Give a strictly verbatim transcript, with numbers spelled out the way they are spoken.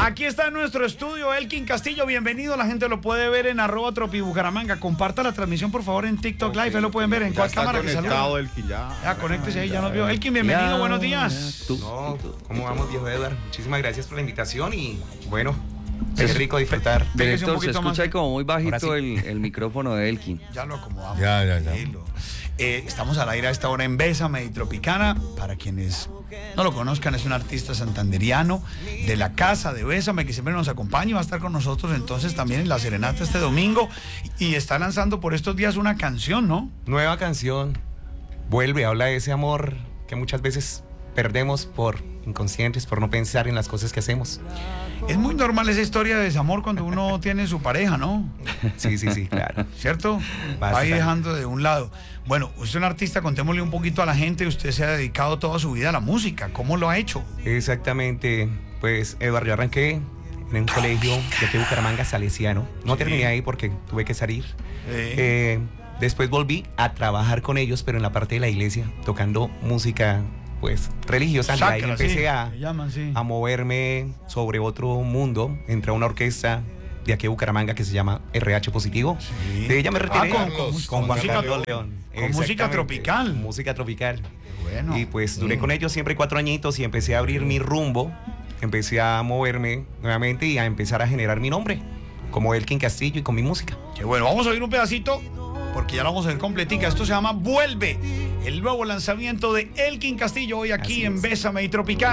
Aquí está en nuestro estudio Elkin Castillo, bienvenido, la gente lo puede ver en arroba tropibucaramanga. Comparta la transmisión por favor en TikTok okay. Live, ahí lo pueden ver en ya cuál cámara que salió. Elkin, ya. Ya, conéctese ahí, ya nos vio. Elkin, bienvenido, ya, buenos días. Tú, no, ¿cómo vamos, viejo Edward? Muchísimas gracias por la invitación y bueno, qué rico disfrutar. Director, se escucha ahí como muy bajito sí. el, el micrófono de Elkin. Ya lo acomodamos. Ya, ya, ya. Eh, estamos al aire a esta hora en Bésame y Tropicana. Para quienes no lo conozcan, es un artista santanderiano de la casa de Bésame que siempre nos acompaña y va a estar con nosotros entonces también en la serenata este domingo. Y está lanzando por estos días una canción, ¿no? Nueva canción. Vuelve, habla de ese amor que muchas veces perdemos por inconscientes, por no pensar en las cosas que hacemos. Es muy normal esa historia de desamor cuando uno tiene su pareja, ¿no? Sí, sí, sí, claro. ¿Cierto? Va ahí dejando de un lado. Bueno, usted es un artista, contémosle un poquito a la gente, usted se ha dedicado toda su vida a la música, ¿cómo lo ha hecho? Exactamente, pues Eduardo, yo arranqué en un colegio de aquí Bucaramanga, salesiano. No sí. terminé ahí porque tuve que salir. Sí. Eh, después volví a trabajar con ellos, pero en la parte de la iglesia, tocando música pues religiosa. Sacra, ahí empecé sí, a, llaman, sí. a moverme sobre otro mundo. Entré a una orquesta de aquí de Bucaramanga que se llama R H Positivo. Sí. De ella me retiré ah, con, con, con, con Juan música, Carlos León. Con música tropical. Música tropical. Bueno. Y pues duré mm. con ellos siempre cuatro añitos y empecé a abrir mi rumbo. Empecé a moverme nuevamente y a empezar a generar mi nombre como Elkin Castillo y con mi música. Qué bueno, vamos a oír un pedacito porque ya lo vamos a ver completica. Esto se llama Vuelve, el nuevo lanzamiento de Elkin Castillo hoy aquí en Bésame y Tropical.